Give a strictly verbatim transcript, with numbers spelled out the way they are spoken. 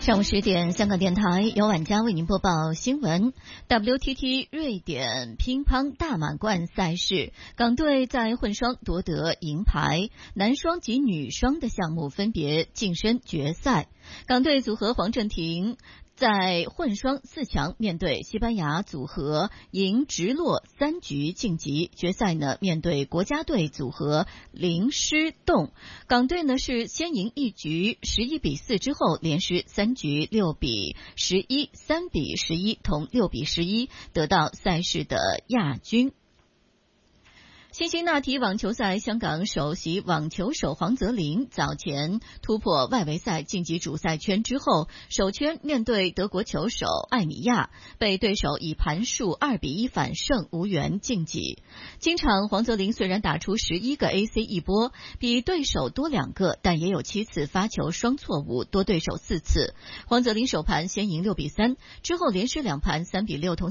上午十点，香港电台由晚佳为您播报新闻。W T T 瑞典乒乓大满贯赛事，港队在混双夺得银牌，男双及女双的项目分别晋身决赛。港队组合黄镇廷在混双四强面对西班牙组合，赢直落三局晋级决赛呢。面对国家队组合林诗栋，港队呢是先赢一局十一比四之后，连失三局六比十一、三比十一同六比十一，得到赛事的亚军。辛辛那提网球赛，香港首席网球手黄泽林早前突破外围赛晋级主赛圈之后，首圈面对德国球手艾米亚，被对手以盘数二比一反胜，无缘晋级。今场黄泽林虽然打出十一个 A C 一波，比对手多两个，但也有七次发球双错误，多对手四次。黄泽林首盘先赢六比三，之后连失两盘三比六同